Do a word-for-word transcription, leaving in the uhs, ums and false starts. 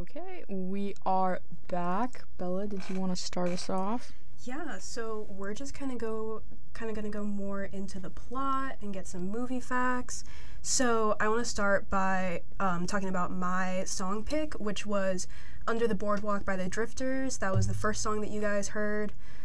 Okay, we are back. Bella, did you want to start us off? Yeah, so we're just kind of go kind of going to go more into the plot and get some movie facts. So I want to start by um, talking about my song pick, which was Under the Boardwalk by the Drifters. That was the first song that you guys heard.